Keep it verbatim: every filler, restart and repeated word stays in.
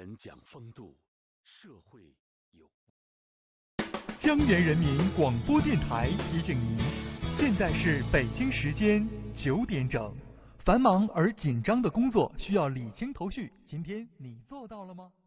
人讲风度，社会有。 江源人民广播电台提醒您，现在是北京时间九点整。繁忙而紧张的工作需要理清头绪，今天你做到了吗？